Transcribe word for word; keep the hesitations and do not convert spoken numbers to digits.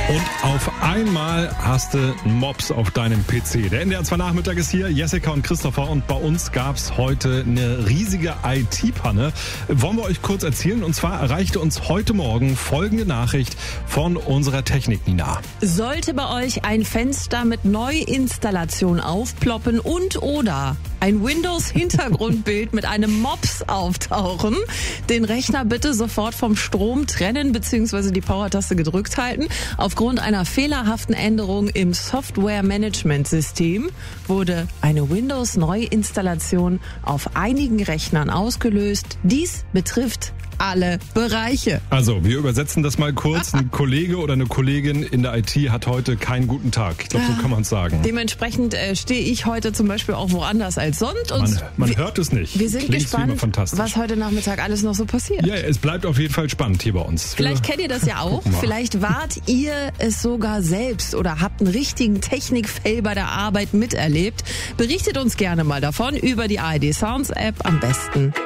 Und auf einmal hast du einen Mops auf deinem P C. Der N D R zwei Nachmittag ist hier, Jessica und Christopher, und bei uns gab's heute eine riesige I T-Panne. Wollen wir euch kurz erzählen? Und zwar erreichte uns heute Morgen folgende Nachricht von unserer Technik-Nina. Sollte bei euch ein Fenster mit Neuinstallation aufploppen und oder ein Windows-Hintergrundbild mit einem Mops auftauchen, den Rechner bitte sofort vom Strom trennen bzw. die Power-Taste gedrückt halten. Aufgrund einer fehlerhaften Änderung im Software-Management-System wurde eine Windows-Neuinstallation auf einigen Rechnern ausgelöst. Dies betrifft alle Bereiche. Also, wir übersetzen das mal kurz. Ein Kollege oder eine Kollegin in der I T hat heute keinen guten Tag. Ich glaube, so kann man es sagen. Dementsprechend äh, stehe ich heute zum Beispiel auch woanders als sonst. Und man man wir, hört es nicht. Wir sind Klingt's gespannt, was heute Nachmittag alles noch so passiert. Ja, es bleibt auf jeden Fall spannend hier bei uns. Vielleicht kennt ihr das ja auch. Vielleicht wart ihr es sogar selbst oder habt einen richtigen Technik-Fail bei der Arbeit miterlebt. Berichtet uns gerne mal davon über die A R D Sounds App am besten